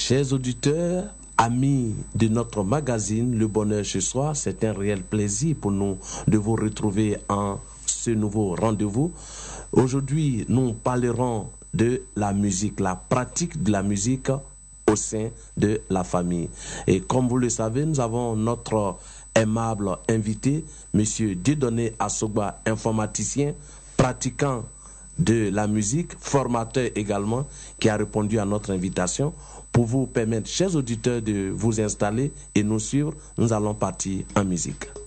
Chers auditeurs, amis de notre magazine Le Bonheur chez soi, c'est un réel plaisir pour nous de vous retrouver en ce nouveau rendez-vous. Aujourd'hui, nous parlerons de la musique, la pratique de la musique au sein de la famille. Et comme vous le savez, nous avons notre aimable invité, M. Dieudonné Assogba, informaticien, pratiquant de la musique, formateur également, qui a répondu à notre invitation. Pour vous permettre, chers auditeurs, de vous installer et nous suivre, nous allons partir en musique.